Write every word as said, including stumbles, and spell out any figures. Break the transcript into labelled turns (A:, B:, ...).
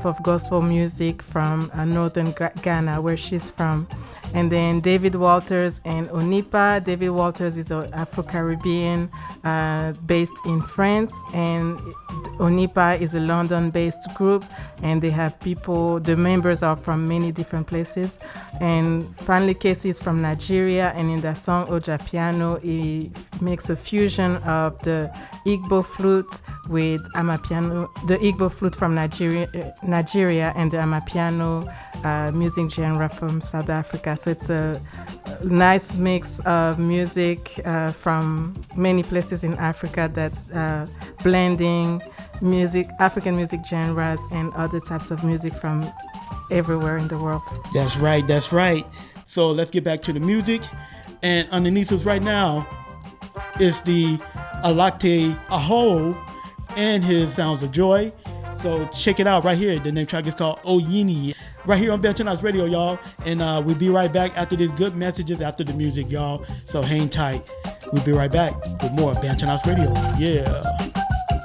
A: type of gospel music from uh, northern Ghana, where she's from. And then David Walters and Onipa. David Walters is an Afro-Caribbean uh, based in France, and Onipa is a London-based group, and they have people, the members are from many different places. And Fanli Kesi is from Nigeria, and in their song Oja Piano, he makes a fusion of the Igbo flute with Amapiano, the Igbo flute from Nigeria, Nigeria and the Amapiano uh, music genre from South Africa. So it's a nice mix of music uh, from many places in Africa that's uh, blending music, African music genres and other types of music from everywhere in the world.
B: That's right, that's right. So let's get back to the music. And underneath us right now is the Alakte Aho and his Sounds of Joy. So check it out right here. The name track is called Oyini. Right here on Benchana's Radio, y'all. And uh, we'll be right back after these good messages, after the music, y'all. So hang tight. We'll be right back with more Benchana's Radio. Yeah.